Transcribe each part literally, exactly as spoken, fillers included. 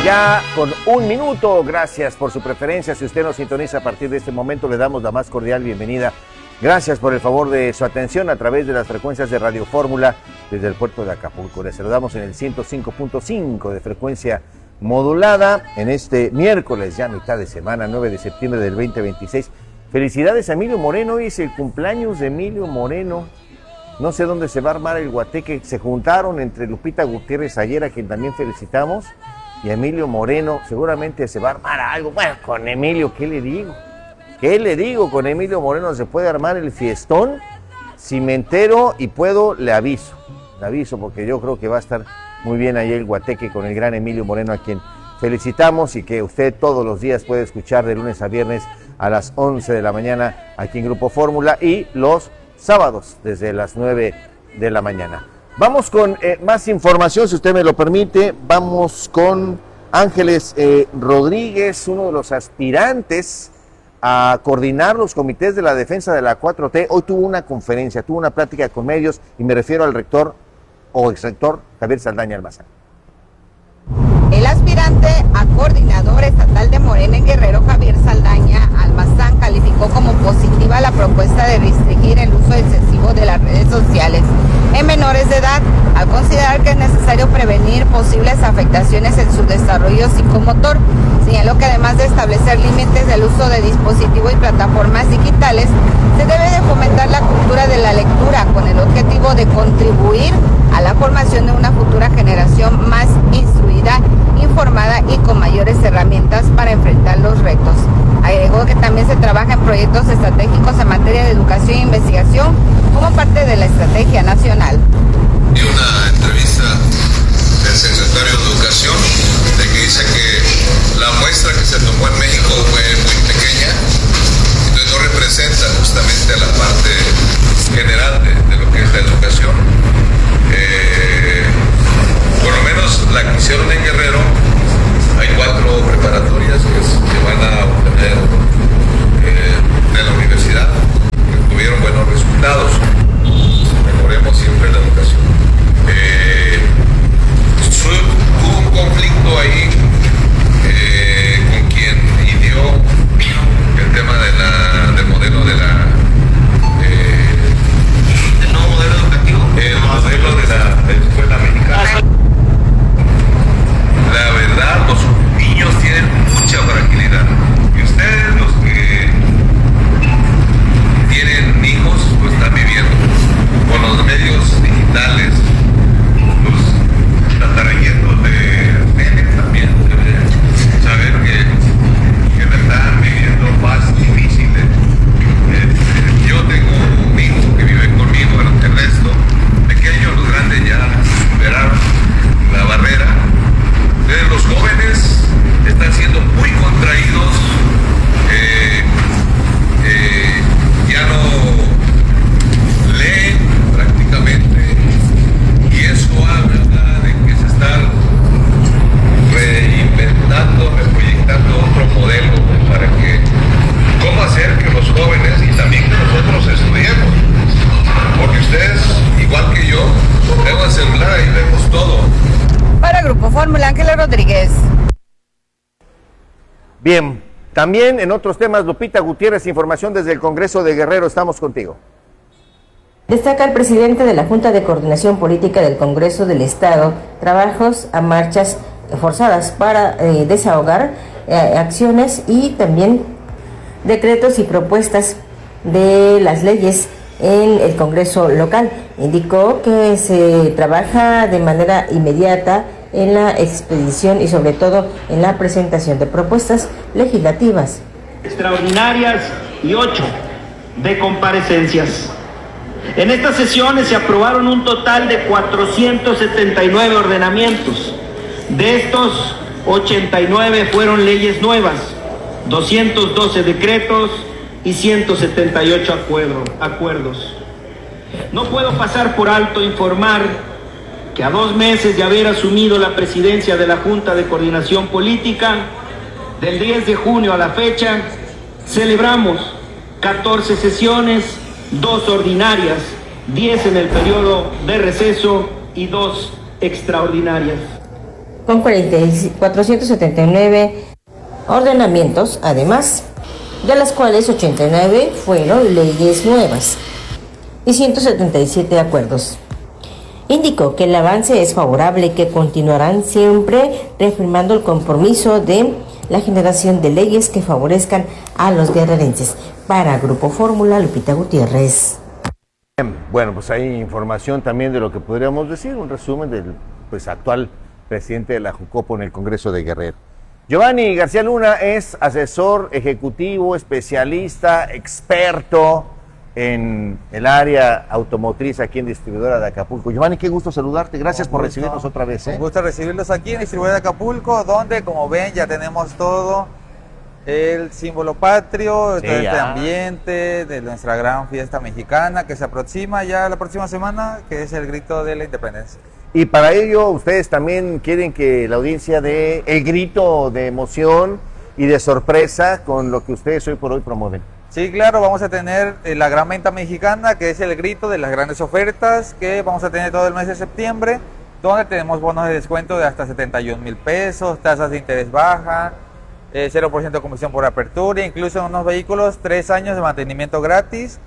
ya con un minuto. Gracias por su preferencia. Si usted nos sintoniza a partir de este momento, le damos la más cordial bienvenida. Gracias por el favor de su atención a través de las frecuencias de Radio Fórmula desde el puerto de Acapulco. Les saludamos en el ciento cinco punto cinco de frecuencia modulada en este miércoles, ya mitad de semana, nueve de septiembre del veinte veintiséis. Felicidades a Emilio Moreno, hoy es el cumpleaños de Emilio Moreno. No sé dónde se va a armar el guateque. Se juntaron entre Lupita Gutiérrez ayer, a quien también felicitamos, y Emilio Moreno. Seguramente se va a armar algo. Bueno, con Emilio, ¿qué le digo? ¿Qué le digo? Con Emilio Moreno se puede armar el fiestón. Si me entero y puedo, le aviso. Le aviso porque yo creo que va a estar muy bien ahí el guateque con el gran Emilio Moreno, a quien felicitamos y que usted todos los días puede escuchar de lunes a viernes a las once de la mañana aquí en Grupo Fórmula y los sábados desde las nueve de la mañana. Vamos con eh, más información, si usted me lo permite. Vamos con Ángeles eh, Rodríguez, uno de los aspirantes a coordinar los comités de la defensa de la cuatro T. Hoy tuvo una conferencia, tuvo una plática con medios, y me refiero al rector o exrector Javier Saldaña Almazán. El aspirante a coordinador estatal de Morena en Guerrero, Javier Saldaña Almazán, calificó como positiva la propuesta de restringir el uso excesivo de las redes sociales en menores de edad, al considerar que es necesario prevenir posibles afectaciones en su desarrollo psicomotor. Señaló que además de establecer límites del uso de dispositivos y plataformas digitales, se debe de fomentar la cultura de la lectura con el objetivo de contribuir a la formación de una futura generación más instruida, informada y con mayores herramientas para enfrentar los retos. Agregó que también se trabaja en proyectos estratégicos en materia de educación e investigación como parte de la estrategia nacional. Y una entrevista del secretario de Educación de que dice que la muestra que se tomó en México fue muy pequeña, entonces no representa justamente la parte general de, de lo que es la educación. Eh, por lo menos la que hicieron en Guerrero, hay cuatro preparatorias que, que van a obtener eh, de la universidad, que tuvieron buenos resultados. Mejoremos siempre la educación. Eh, hubo un conflicto ahí eh, con quien ideó el tema de la, del modelo de la eh, el nuevo modelo educativo, el modelo de la, de la escuela americana. La verdad, los niños tienen mucha fragilidad, y ustedes, los que tienen hijos, lo están viviendo con los medios digitales, los tatarayendo de nenes también, deben saber que, que me están viviendo más difíciles. Eh, yo tengo un hijo que vive conmigo, el resto, pequeños, los grandes ya superaron la barrera. Eh, los jóvenes están siendo muy contraídos, eh, eh, ya no leen prácticamente, y eso habla de que se está reinventando, reproyectando otro modelo para que, cómo hacer que los jóvenes y también que nosotros estudiemos, porque ustedes, igual que yo, tengo el celular y vemos todo. Para Grupo Fórmula, Ángeles Rodríguez. Bien, también en otros temas, Lupita Gutiérrez, información desde el Congreso de Guerrero, estamos contigo. Destaca el presidente de la Junta de Coordinación Política del Congreso del Estado, trabajos a marchas forzadas para eh, desahogar eh, acciones y también decretos y propuestas de las leyes en el Congreso local. Indicó que se trabaja de manera inmediata en la expedición y sobre todo en la presentación de propuestas legislativas extraordinarias y ocho de comparecencias. En estas sesiones se aprobaron un total de cuatrocientos setenta y nueve ordenamientos. De estos, ochenta y nueve fueron leyes nuevas, doscientos doce decretos y ciento setenta y ocho acuerdo, acuerdos. No puedo pasar por alto informar que a dos meses de haber asumido la presidencia de la Junta de Coordinación Política, del diez de junio a la fecha, celebramos catorce sesiones, dos ordinarias, diez en el periodo de receso y dos extraordinarias. con cuatrocientos setenta y nueve ordenamientos, además de las cuales ochenta y nueve fueron leyes nuevas y ciento setenta y siete acuerdos. Indicó que el avance es favorable y que continuarán siempre reafirmando el compromiso de la generación de leyes que favorezcan a los guerrerenses. Para Grupo Fórmula, Lupita Gutiérrez. Bueno, pues hay información también de lo que podríamos decir, un resumen del pues actual presidente de la Jucopo en el Congreso de Guerrero. Giovanni García Luna es asesor ejecutivo, especialista, experto en el área automotriz aquí en Distribuidora de Acapulco. Giovanni, qué gusto saludarte, gracias por recibirnos otra vez. ¿eh? Un gusto recibirlos aquí en Distribuidora de Acapulco, donde, como ven, ya tenemos todo el símbolo patrio, Sí, todo este ya. ambiente de nuestra gran fiesta mexicana que se aproxima ya la próxima semana, que es el grito de la independencia. Y para ello, ustedes también quieren que la audiencia dé el grito de emoción y de sorpresa con lo que ustedes hoy por hoy promueven. Sí, claro, vamos a tener eh, la gran venta mexicana, que es el grito de las grandes ofertas que vamos a tener todo el mes de septiembre, donde tenemos bonos de descuento de hasta setenta y un mil pesos, tasas de interés baja, eh, cero por ciento de comisión por apertura, incluso en unos vehículos, tres años de mantenimiento gratis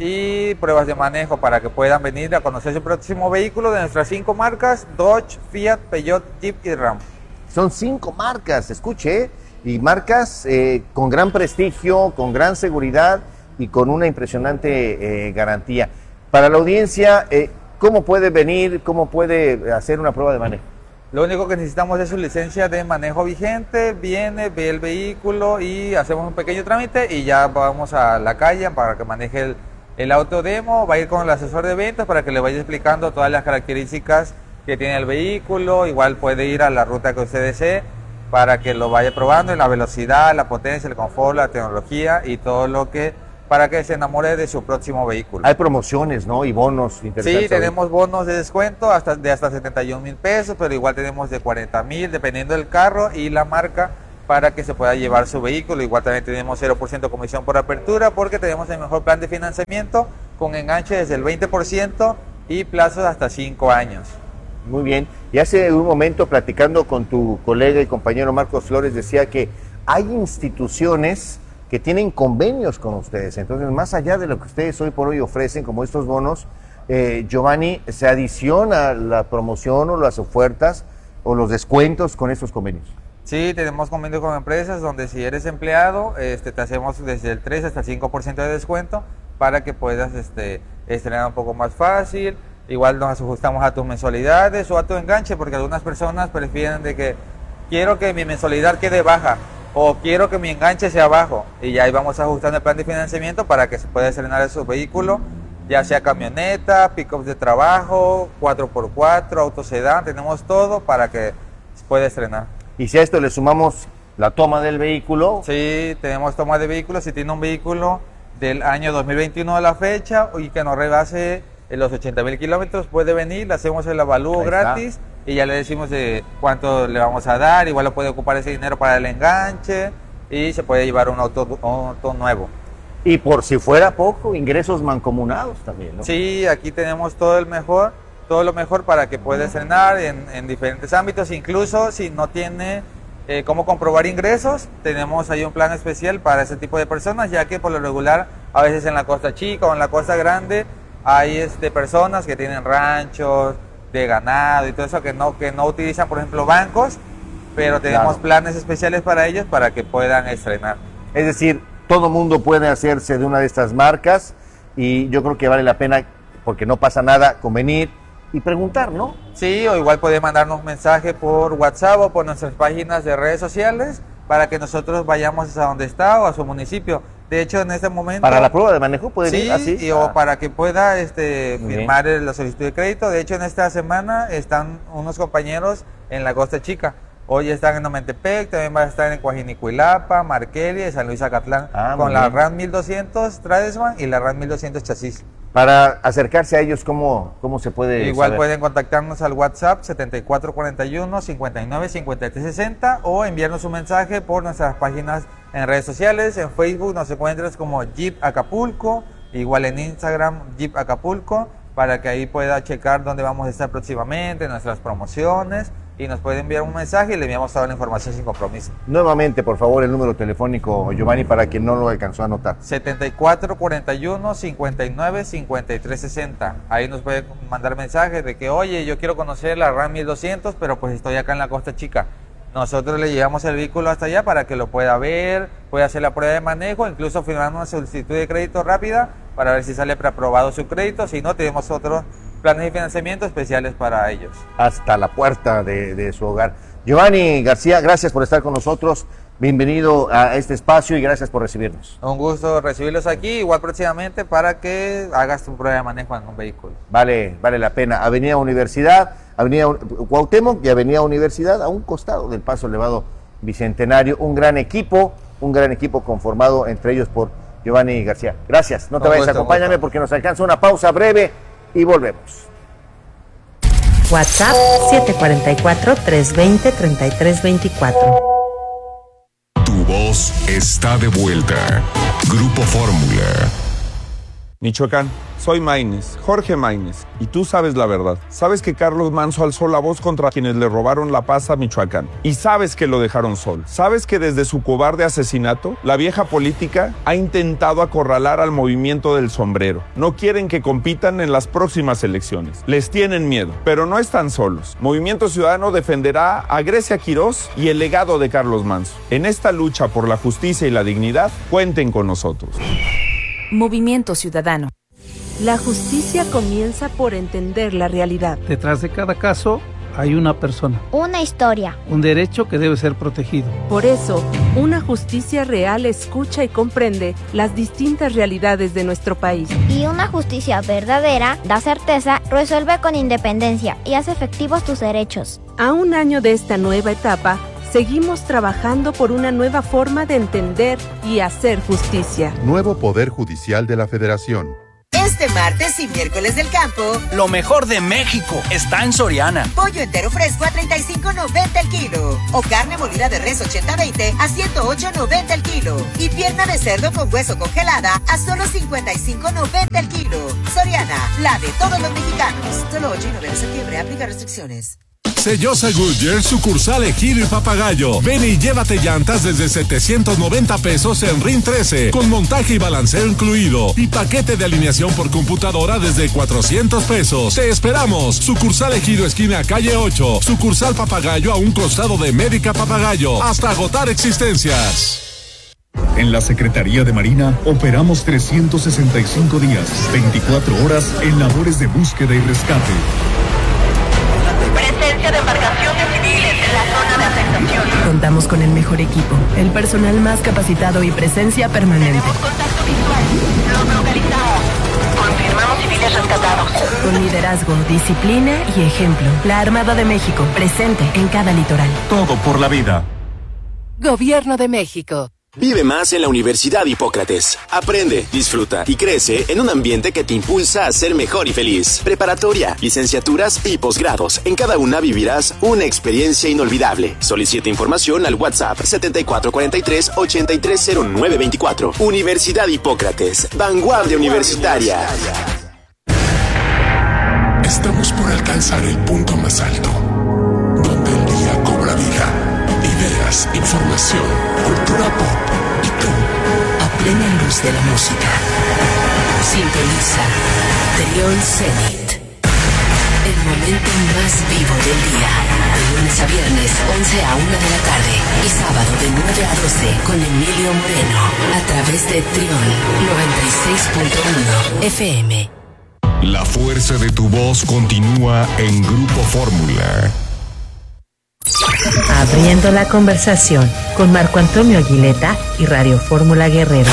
y pruebas de manejo para que puedan venir a conocer su próximo vehículo de nuestras cinco marcas: Dodge, Fiat, Peugeot, Jeep y Ram. Son cinco marcas, escuche, y marcas eh, con gran prestigio, con gran seguridad y con una impresionante eh, garantía. Para la audiencia, eh, ¿cómo puede venir, cómo puede hacer una prueba de manejo? Lo único que necesitamos es su licencia de manejo vigente, viene, ve el vehículo y hacemos un pequeño trámite y ya vamos a la calle para que maneje el, el auto demo, va a ir con el asesor de ventas para que le vaya explicando todas las características que tiene el vehículo, igual puede ir a la ruta que usted desee para que lo vaya probando en la velocidad, la potencia, el confort, la tecnología y todo lo que, para que se enamore de su próximo vehículo. Hay promociones, ¿no? Y bonos interesantes. Sí, tenemos bonos de descuento hasta de hasta setenta y un mil pesos, pero igual tenemos de cuarenta mil, dependiendo del carro y la marca, para que se pueda llevar su vehículo. Igual también tenemos cero por ciento comisión por apertura, porque tenemos el mejor plan de financiamiento con enganche desde el veinte por ciento y plazos hasta cinco años. Muy bien. Y hace un momento, platicando con tu colega y compañero Marcos Flores, decía que hay instituciones que tienen convenios con ustedes. Entonces, más allá de lo que ustedes hoy por hoy ofrecen, como estos bonos, eh, Giovanni, ¿se adiciona la promoción o las ofertas o los descuentos con estos convenios? Sí, tenemos convenios con empresas donde si eres empleado, este, te hacemos desde el tres hasta el cinco por ciento de descuento para que puedas este, estrenar un poco más fácil. Igual nos ajustamos a tus mensualidades o a tu enganche, porque algunas personas prefieren de que quiero que mi mensualidad quede baja o quiero que mi enganche sea bajo, y ya ahí vamos ajustando el plan de financiamiento para que se pueda estrenar su vehículo, ya sea camioneta, pick-ups de trabajo, cuatro por cuatro, autosedán, tenemos todo para que se pueda estrenar. Y si a esto le sumamos la toma del vehículo. Sí, tenemos toma de vehículos. Si tiene un vehículo del año dos mil veintiuno a la fecha y que no rebase en los ochenta mil kilómetros, puede venir, le hacemos el avalúo gratis y ya le decimos de cuánto le vamos a dar. Igual lo puede ocupar ese dinero para el enganche y se puede llevar un auto, un auto nuevo. Y por si fuera poco, ingresos mancomunados también, ¿no? Sí, aquí tenemos todo el mejor, todo lo mejor para que pueda estrenar en, en diferentes ámbitos. Incluso si no tiene eh, cómo comprobar ingresos, tenemos ahí un plan especial para ese tipo de personas, ya que por lo regular a veces en la Costa Chica o en la Costa Grande hay este, personas que tienen ranchos de ganado y todo eso que no, que no utilizan, por ejemplo, bancos, pero tenemos Claro. planes especiales para ellos para que puedan estrenar. Es decir, todo mundo puede hacerse de una de estas marcas y yo creo que vale la pena, porque no pasa nada, convenir y preguntar, ¿no? Sí, o igual puede mandarnos un mensaje por WhatsApp o por nuestras páginas de redes sociales para que nosotros vayamos a donde está o a su municipio. De hecho, en este momento... Para la prueba de manejo puede Sí, ir así. y, o para que pueda este, Muy firmar el- la solicitud de crédito. De hecho, en esta semana están unos compañeros en la Costa Chica. Hoy están en Ometepec, también va a estar en Coajinicuilapa, Marquelia y San Luis Acatlán, Ah, muy con la bien. RAM mil doscientos Tradesman y la RAM mil doscientos Chasis. Para acercarse a ellos, ¿cómo, cómo se puede Igual saber? pueden contactarnos al WhatsApp setenta y cuatro cuarenta y uno, cincuenta y nueve, cincuenta y tres sesenta o enviarnos un mensaje por nuestras páginas en redes sociales. En Facebook nos encuentras como Jeep Acapulco, igual en Instagram Jeep Acapulco, para que ahí pueda checar dónde vamos a estar próximamente, nuestras promociones y nos puede enviar un mensaje y le enviamos toda la información sin compromiso. Nuevamente, por favor, el número telefónico, Giovanni, para quien no lo alcanzó a anotar. setenta y cuatro cuarenta y uno cincuenta y nueve cincuenta y tres sesenta. Ahí nos puede mandar mensajes de que, oye, yo quiero conocer la RAM mil doscientos, pero pues estoy acá en la Costa Chica. Nosotros le llevamos el vehículo hasta allá para que lo pueda ver, pueda hacer la prueba de manejo, incluso firmar una solicitud de crédito rápida para ver si sale preaprobado su crédito. Si no, tenemos otros planes de financiamiento especiales para ellos. Hasta la puerta de, de su hogar. Giovanni García, gracias por estar con nosotros. Bienvenido a este espacio y gracias por recibirnos. Un gusto recibirlos aquí, igual próximamente para que hagas tu prueba de manejo en un vehículo. Vale, vale la pena. Avenida Universidad, Avenida Cuauhtémoc y Avenida Universidad a un costado del Paso Elevado Bicentenario. Un gran equipo, un gran equipo conformado entre ellos por Giovanni García. Gracias, no te vayas, acompáñame porque nos alcanza una pausa breve y volvemos. WhatsApp siete cuatro cuatro, tres dos cero, tres tres dos cuatro. Tu voz está de vuelta. Grupo Fórmula. Michoacán, soy Maínez, Jorge Maínez, y tú sabes la verdad. Sabes que Carlos Manso alzó la voz contra quienes le robaron la paz a Michoacán. Y sabes que lo dejaron solo. Sabes que desde su cobarde asesinato, la vieja política ha intentado acorralar al movimiento del sombrero. No quieren que compitan en las próximas elecciones. Les tienen miedo, pero no están solos. Movimiento Ciudadano defenderá a Grecia Quirós y el legado de Carlos Manso. En esta lucha por la justicia y la dignidad, cuenten con nosotros. Movimiento Ciudadano. La justicia comienza por entender la realidad. Detrás de cada caso hay una persona. Una historia. Un derecho que debe ser protegido. Por eso, una justicia real escucha y comprende las distintas realidades de nuestro país. Y una justicia verdadera da certeza, resuelve con independencia y hace efectivos tus derechos. A un año de esta nueva etapa, seguimos trabajando por una nueva forma de entender y hacer justicia. Nuevo Poder Judicial de la Federación. Este martes y miércoles del campo, lo mejor de México está en Soriana. Pollo entero fresco a treinta y cinco noventa el kilo. O carne molida de res ochenta veinte a ciento ocho noventa el kilo. Y pierna de cerdo con hueso congelada a solo cincuenta y cinco noventa el kilo. Soriana, la de todos los mexicanos. Solo ocho y nueve de septiembre, aplica restricciones. Sellosa Goodyear, sucursal Ejido y Papagayo. Ven y llévate llantas desde setecientos noventa pesos en R I N trece, con montaje y balanceo incluido. Y paquete de alineación por computadora desde cuatrocientos pesos. Te esperamos. Sucursal Ejido, esquina calle ocho. Sucursal Papagayo a un costado de Médica Papagayo. Hasta agotar existencias. En la Secretaría de Marina operamos trescientos sesenta y cinco días, veinticuatro horas en labores de búsqueda y rescate. Presencia de embarcaciones civiles en la zona de afectación. Contamos con el mejor equipo, el personal más capacitado y presencia permanente. Tenemos contacto visual. Los localizamos. Confirmamos civiles rescatados. Con liderazgo, disciplina y ejemplo. La Armada de México, presente en cada litoral. Todo por la vida. Gobierno de México. Vive más en la Universidad Hipócrates. Aprende, disfruta y crece en un ambiente que te impulsa a ser mejor y feliz. Preparatoria, licenciaturas y posgrados. En cada una vivirás una experiencia inolvidable. Solicita información al WhatsApp setenta y cuatro cuarenta y tres, ochenta y tres cero nueve veinticuatro. Universidad Hipócrates. Vanguardia universitaria. Estamos por alcanzar el punto más alto, donde el día cobra vida. Ideas, información, cultura pop y tú, a plena luz de la música. Sintoniza Trión Zenit, el momento más vivo del día. De lunes a viernes, once a una de la tarde. Y sábado de nueve a doce con Emilio Moreno. A través de Trión noventa y seis punto uno F M. La fuerza de tu voz continúa en Grupo Fórmula. Abriendo la conversación con Marco Antonio Aguileta y Radio Fórmula Guerrero.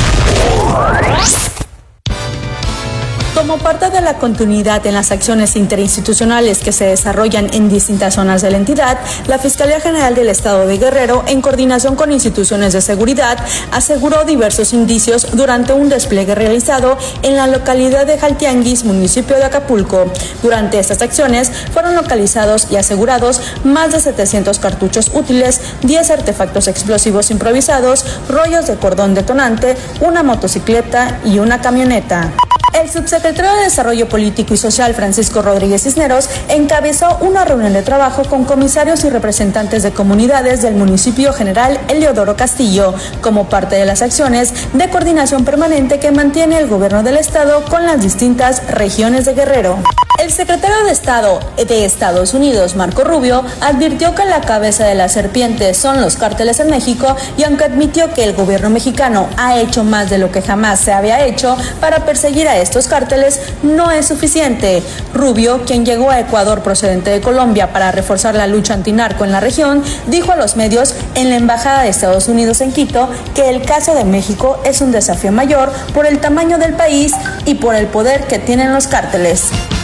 Como parte de la continuidad en las acciones interinstitucionales que se desarrollan en distintas zonas de la entidad, la Fiscalía General del Estado de Guerrero, en coordinación con instituciones de seguridad, aseguró diversos indicios durante un despliegue realizado en la localidad de Jaltianguis, municipio de Acapulco. Durante estas acciones fueron localizados y asegurados más de setecientos cartuchos útiles, diez artefactos explosivos improvisados, rollos de cordón detonante, una motocicleta y una camioneta. El El subsecretario de Desarrollo Político y Social, Francisco Rodríguez Cisneros, encabezó una reunión de trabajo con comisarios y representantes de comunidades del municipio general Eliodoro Castillo, como parte de las acciones de coordinación permanente que mantiene el gobierno del estado con las distintas regiones de Guerrero. El secretario de Estado de Estados Unidos, Marco Rubio, advirtió que la cabeza de la serpiente son los cárteles en México y aunque admitió que el gobierno mexicano ha hecho más de lo que jamás se había hecho para perseguir a estos cárteles, no es suficiente. Rubio, quien llegó a Ecuador procedente de Colombia para reforzar la lucha antinarco en la región, dijo a los medios en la Embajada de Estados Unidos en Quito que el caso de México es un desafío mayor por el tamaño del país y por el poder que tienen los cárteles.